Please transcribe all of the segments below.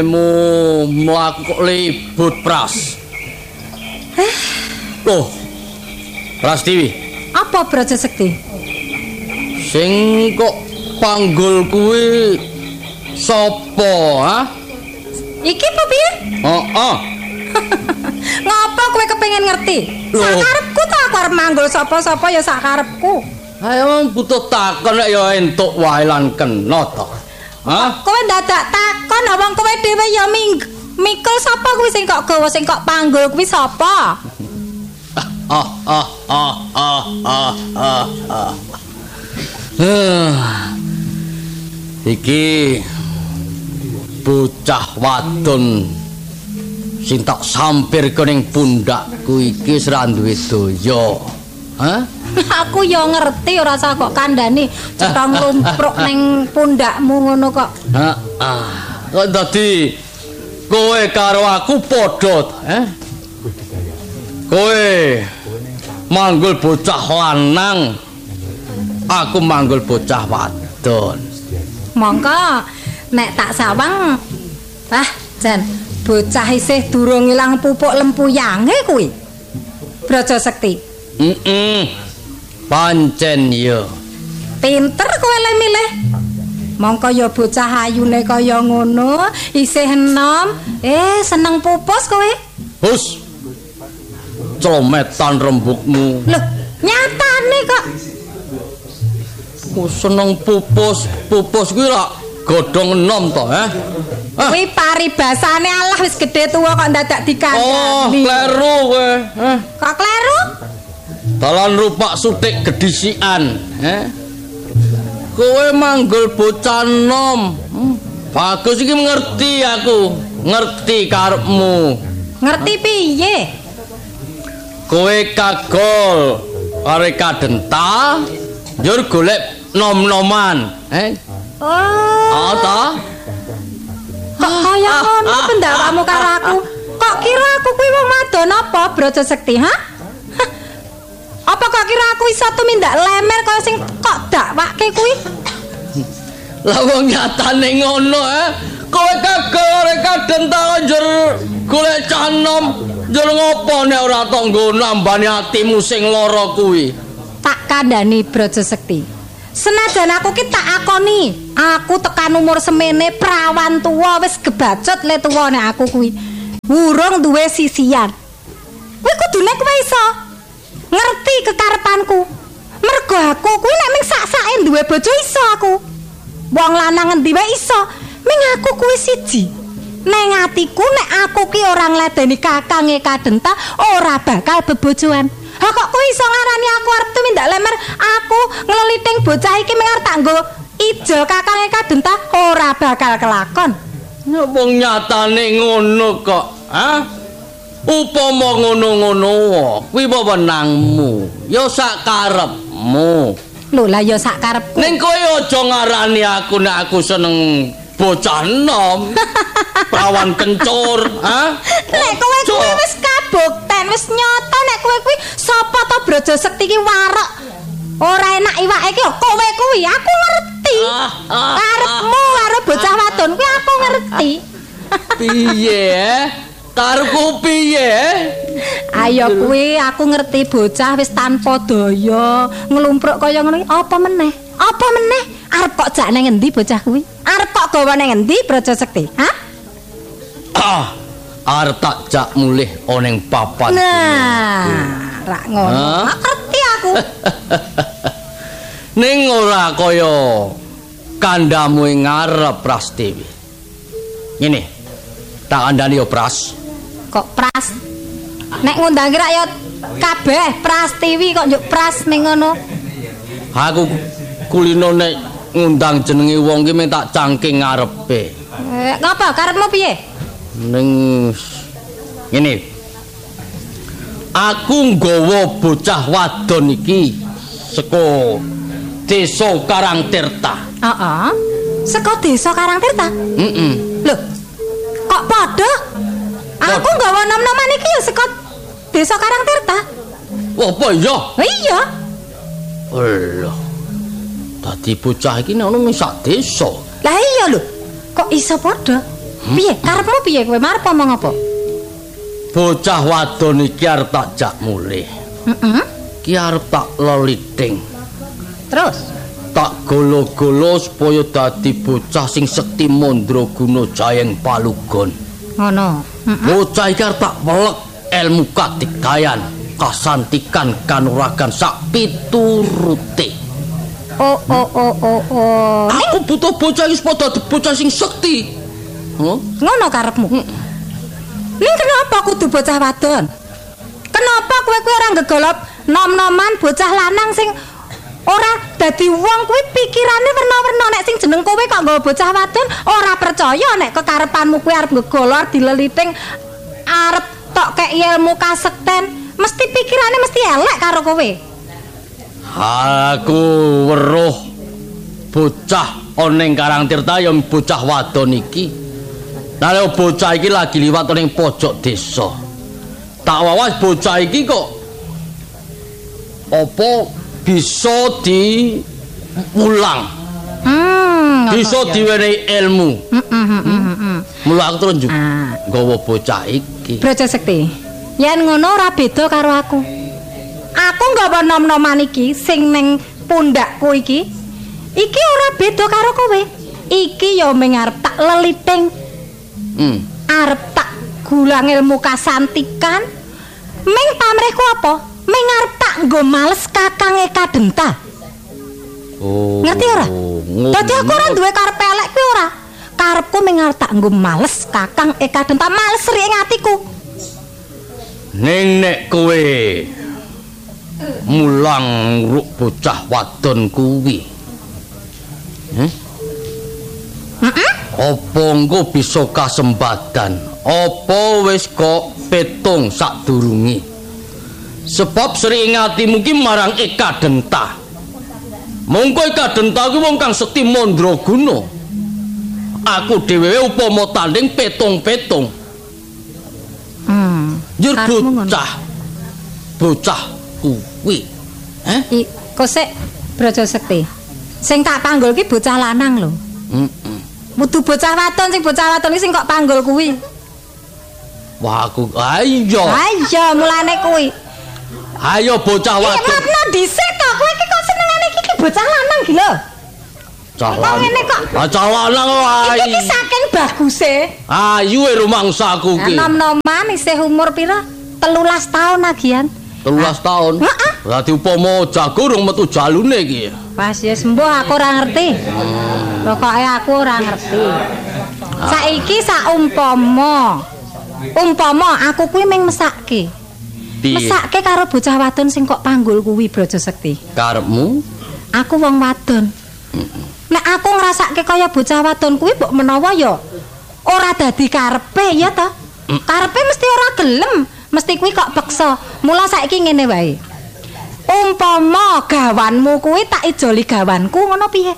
gawemu mlaku libut Pras. Loh. Prastiwi. Apa Braja Sekti? Sing kok panggul kuwi sapa, ha? Iki apa piye? Heeh. Ngapa kowe kepengin ngerti? Sakarepku ta aku arep manggul sapa-sapa ya sakarepku. Ayo butuh takon nek ya entuk wae lan kena to. Hah? Kowe dadak takon wong kowe dhewe ya mikul sapa kuwi sing kok gawa sing kok panggul kuwi sapa? Iki bocah wadon sing tak sampir ning pundakku iki ora duwe daya. Hah? Aku ya ngerti ora usah kok kandhani cetha nglumpruk ning pundakmu ngono kok. Heeh. Kok dadi kowe karo aku padha ta, Kowe manggul bocah lanang, aku manggul bocah wadon. Mongko nek tak sawang, Jan, bocah isih durung ilang pupuk lempuyange kuwi. Braja Sekti. Pancen ya. Pinter kowe le milih. Mongko ya bocah ayune kaya ngono, isih enom, seneng pupus kowe. Hus. Celometan rembugmu. Loh, nyatane kok. Ku seneng pupus kuwi lak godhong enom to, Kuwi paribasane Allah wis gedhe tuwa kok dadak dikandani. Oh, kleru kowe, Kok kleru? Dalan rupak sutik gedhisikan, Kowe manggul bocah enom. Bagus iki ngerti aku, ngerti karepmu. Ngerti piye? Kowe kagol arek kadenta, njur golek nom-noman, Oh. ta? Kok kaya ngono pendakwamu karo aku? Kok kira aku kuwi wong wadon apa, Braja Sekti, ha? Apa kok kira aku iso tumindak lemer kaya sing kok dakwake kuwi? Lah wong nyatane ngono, Kowe kagol arek kadenta njur golek canom, njur ngopo nek ora tanggo nambani atimu sing lara kuwi? Tak kandhani Braja Sekti. Senajan aku ki tak akoni, aku tekan umur semene prawan tuwa wis gebacut le tuwa nek aku kuwi. Urung duwe sisian. Kuwi kudune kowe iso ngerti kekarepanku. Mergo aku kuwi nek ming sak-sake duwe bojo iso aku. Wong lanang endi wae iso, ming aku kuwi siji. Neng atiku nek aku ki ora ngladeni kakange kadenta ora bakal bebojoan. Ha kok kowe iso ngarani aku arep tumindak lemer, aku ngleliting bocah iki ming arep tak nggo ijo kakange kadenta ora bakal kelakon. Wong nyatane ngono kok, Upama ngono-ngono, kuwi wewenangmu, ya sak karepmu. Lho lah ya sak karepku. Ning kowe aja ngarani aku nek aku seneng bocah enom. Prawan kencur, Nek kowe kuwi wis kabukten, wis nyata nek kowe kuwi sapa to Braja Sekti ki warok. Ora enak iwake ki kowe kuwi, aku ngerti. Karepmu karo bocah wadon kuwi aku ngerti. Piye, Karepku piye? Ayo kuwi aku ngerti bocah wis tanpa daya, nglumpruk kaya ngono. Apa meneh? Apa meneh? Arep kok jak nang endi bocah kuwi? Arep kok gawa nang endi Braja Sekti? Arep tak jak mulih ana ning papat. Nah, rak ngono. Ngerti aku. Ning ora kaya kandamu ing ngarep Prastiwi. Ngene. Tak kandhani yo Pras. Kok Pras? Nek ngundangi rakyat kabeh Prastiwi kok njuk Pras ning ngono. Aku kulino nek ngundang jenenge wong ki tak cangking ngarepe. Ngapa karepmu piye? Ning ngene. Aku nggawa bocah wadon iki saka Desa Karangtirta. Heeh. Saka Desa Karangtirta? Lho, kok padha? Aku nggawa nom-noman iki ya saka Desa Karangtirta. Apa iya? Iya. Lho. Dadi bocah iki ono sak desa. Lah iya lho. Kok iso padha? Piye? Karepmu piye kowe? Marep omong apa? Bocah wadon iki arep tak jak mulih. Heeh. Ki arep tak leliting. Terus Tak golo-golo supaya dadi bocah sing sekti mandraguna jayeng palugon. ngono. Bocah iki arep tak welek ilmu kadigdayan, kasantikan, kanuragan sak piturute. Oh. Aku butuh bocah iki supaya dadi bocah sing sekti. Ngono karepmu. Ning kenapa kudu bocah wadon? Kenapa kowe ora nggegolop nom-noman bocah lanang sing ora dadi wong kuwi pikirane werna-werna nek sing jeneng kowe kok nggawa bocah wadon ora percaya nek kekarepanmu kuwi arep ngegolor dileliting arep tok kek ilmu kasekten mesti pikirane mesti elek karo kowe. Aku weruh bocah oneng Karangtirta ya bocah wadon iki. Nalika bocah iki lagi liwat ning pojok desa. Tak wawas bocah iki kok apa bisa diulang. Bisa diwenehi ilmu. Mula aku terus nggawa bocah iki. Brojo Sekti. Yen ngono ora beda karo aku. Aku nggawa nom-noman iki sing ning pundakku iki. Iki ora beda karo kowe. Iki ya mung arep tak leliting. Arep tak gulang ilmu kasantikan. Ming pamrihku apa? Ming arep tak nggo males Kakang Eka Denta. Oh. Ngerti ora? Dadi aku ora duwe karep elek kuwi ora. Karepku ming arep tak nggo males Kakang Eka Denta, males rik ing atiku. Ning nek kowe mulang ruk bocah wadon kuwi. Apa engko bisa kasembadan? Apa wis kok petung sadurunge? Sebab sering atimu ki marang Eka Denta. Mongko Eka Denta kuwi wong kang sekti mandraguna. Aku dhewe upama tanding petung-petung. Jur bocah kuwi. Kok sik Brojo Sekti. Sing tak panggul ki bocah lanang lho. Mudu bocah wadon sing bocah wadon iki sing kok panggul kuwi. Wah aku ayo. Ayo mulane kuwi. Ayo bocah wadon. Ngapno dhisik to kowe iki kok senengane iki bocah lanang iki lho. Cah lanang. Cah lanang wae. Iki saking baguse. Ayu rumangsaku ki. Nom-noman isih umur pira? 13 tahun lagian. 13 tahun. Heeh. Berarti upama jago rung metu jalune iki. Pas ya sembuh aku ora ngerti. Pokoke aku ora ngerti. Saiki saumpama aku kuwi ming mesake. Mesake karo bocah wadon sing kok panggul kuwi Brojo Sekti. Karepmu? Aku wong wadon. Nek aku ngrasake kaya bocah wadon kuwi mbok menawa ya ora dadi karepe ya to. Karepe mesti ora gelem, mesti kuwi kok peksa. Mula saiki ngene wae. Umpama gawanmu kuwi tak ijoli gawanku ngono piye?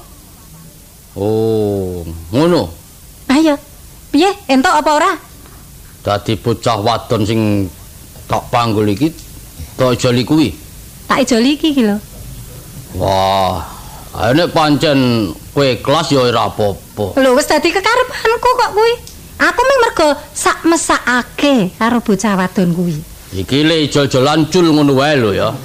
Oh, ngono. Ayo. Piye? Entuk apa ora? Dadi bocah wadon sing tak panggul iki tak ijoli kuwi. Tak ijoli iki lho. Wah, nek pancen kowe kelas ya ora apa-apa. Lho wis dadi kekarepanku kok kuwi. Aku mung mergo sak mesakake karo bocah wadon kuwi. Iki le ijol-jolan cul ngono wae lho ya.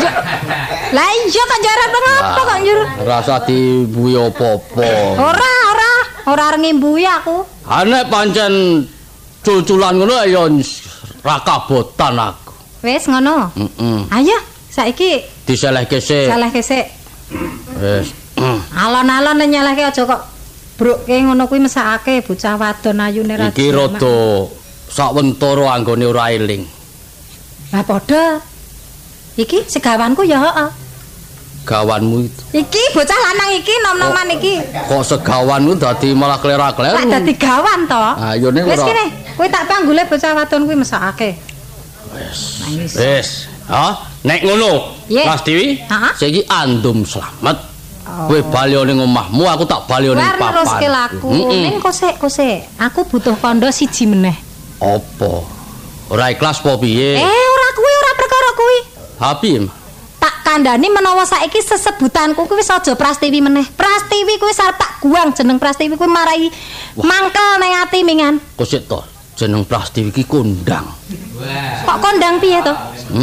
Lah iya kok jarep ngopo kok njur. Ora usah dibuhi apa-apa. Ora ngimbuhi aku. Nek pancen cul-culan ngono ya ra kabotan aku. Wis ngono. Ayo saiki diselehke sik. Selehke sik. Wis. Alon-alon nyelehke aja kok broke ngono kuwi mesakake bocah wadon ayune ra. Iki rada sawentara anggone ora eling. Lah padha. Iki segawanku ya heeh. Gawanmu itu. Iki bocah lanang iki nom-noman iki. Kok segawanmu dadi malah klerak-kleru. Lah dadi gawan to. Ayo ning ora. Wis kene, kowe tak panggule bocah wadon kuwi mesakake. Wis. Wis. Nek ngono, Mas Dewi, saiki andum slamet. Kowe bali ning omahmu, aku tak bali ning papan. Terus ke laku. Ning kosek. Aku butuh kondo siji meneh. Apa? Ora ikhlas apa piye? Ora kuwi, ora perkara kuwi. Hapi. Tak kandhani menawa saiki sesebutanku kuwi wis aja Prastiwi meneh. Prastiwi Prastiwi kuwi sarep tak guang jeneng Prastiwi kuwi marai mangkel ning ati mingan. Kosek to, jeneng Prastiwi iki kondang. Kok kondang piye to?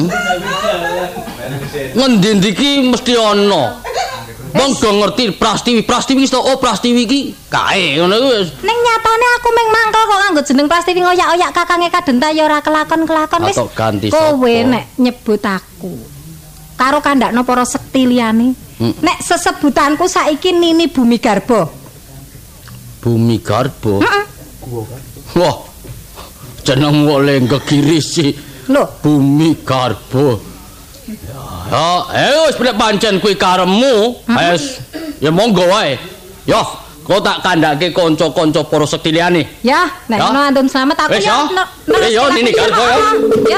Ngendi-endi iki mesti ana. Monggo ngerti Prastiwi iki to, oh Prastiwi iki kae ngono kuwi wis. Ning nyatane aku meng mangkel kok nganggo jeneng Prastiwi ngoyak-oyak kakange kadenta ya ora kelakon-kelakon wis. Kowe nek nyebut aku karo kandakno para sekti liyane. Nek sesebutanku saiki Nini Bumi Garba. Bumi Garba? Wah. Jeneng oleh gegirisi. Lho, Bumi Garba. Ya, wis nek pancen kuwi karemu, wis ya monggo wae. Yo, kok tak kandhake kanca-kanca para sekti liyane. Ya, nek ngono antun slamet aku ya. Yo, Nini Garba ya.